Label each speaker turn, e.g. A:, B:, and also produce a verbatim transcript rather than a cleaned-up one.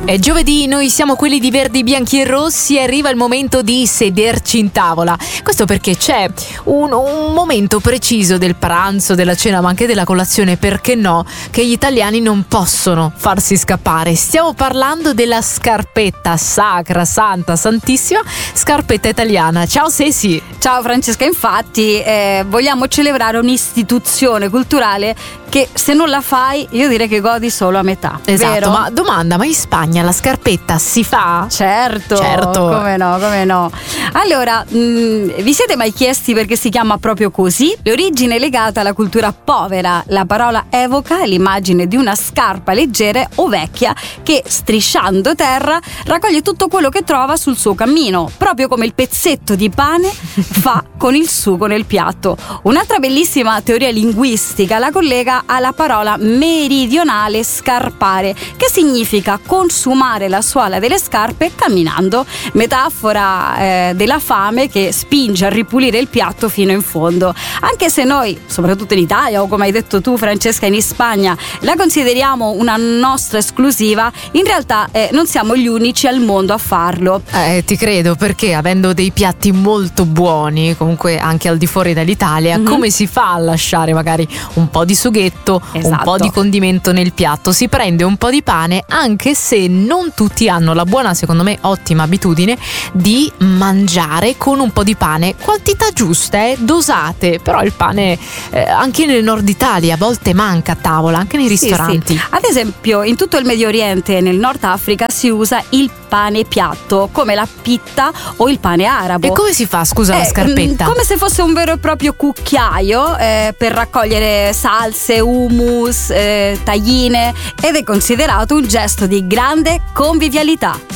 A: È giovedì, noi siamo quelli di verdi, bianchi e rossi e arriva il momento di sederci in tavola. Questo perché c'è un, un momento preciso del pranzo, della cena, ma anche della colazione, perché no, che gli italiani non possono farsi scappare. Stiamo parlando della scarpetta sacra, santa, santissima, scarpetta italiana. Ciao Ceci.
B: Ciao Francesca, infatti eh, vogliamo celebrare un'istituzione culturale che se non la fai io direi che godi solo a metà.
A: Esatto,
B: vero?
A: ma domanda, ma in Spagna la scarpetta si fa?
B: Certo,
A: certo.
B: Come no, come no. Allora, mh, vi siete mai chiesti perché si chiama proprio così? L'origine è legata alla cultura povera. La parola evoca l'immagine di una scarpa leggera o vecchia che, strisciando terra, raccoglie tutto quello che trova sul suo cammino, proprio come il pezzetto di pane fa con il sugo nel piatto. Un'altra bellissima teoria linguistica la collega alla parola meridionale scarpare, che significa consumare la suola delle scarpe camminando, metafora eh, della fame che spinge a ripulire il piatto fino in fondo. Anche se noi, soprattutto in Italia o come hai detto tu Francesca in Spagna, la consideriamo una nostra esclusiva, in realtà eh, non siamo gli unici al mondo a farlo.
A: Eh, ti credo, perché avendo dei piatti molto buoni, comunque anche al di fuori dall'Italia, mm-hmm. come si fa a lasciare magari un po' di sughetto,
B: esatto.
A: un po' di condimento nel piatto? Si prende un po' di pane, anche se non tutti hanno la buona, secondo me ottima abitudine di mangiare con un po' di pane, quantità giuste, eh, dosate, però il pane eh, anche nel nord Italia a volte manca a tavola, anche nei ristoranti.
B: Sì, sì. Ad esempio in tutto il Medio Oriente e nel Nord Africa si usa il pane piatto, come la pitta o il pane arabo.
A: E come si fa, scusa,
B: eh,
A: la scarpetta?
B: Come se fosse un vero e proprio cucchiaio eh, per raccogliere salse, hummus, eh, tagline, ed è considerato un gesto di grande convivialità.